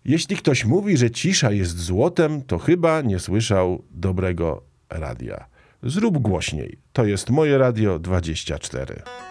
Jeśli ktoś mówi, że cisza jest złotem, to chyba nie słyszał dobrego radia. Zrób głośniej. To jest Moje Radio 24.